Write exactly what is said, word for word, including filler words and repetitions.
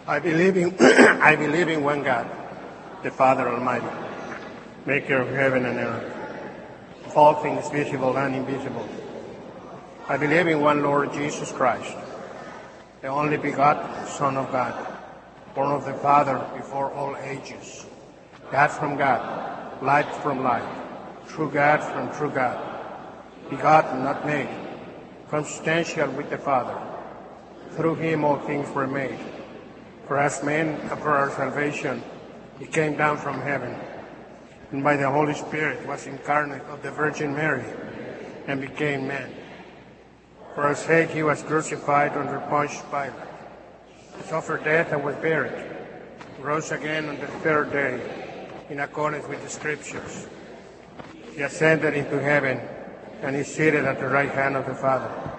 I believe in I believe in one God, the Father Almighty, maker of heaven and earth, of all things visible and invisible. I believe in one Lord Jesus Christ, the only begotten Son of God, born of the Father before all ages, God from God, light from light, true God from true God, begotten, not made, consubstantial with the Father. Through him all things were made. For as men, for our salvation, he came down from heaven, and by the Holy Spirit was incarnate of the Virgin Mary, and became man. For our sake he was crucified under Pontius Pilate, suffered death and was buried, rose again on the third day, in accordance with the Scriptures. He ascended into heaven, and is seated at the right hand of the Father.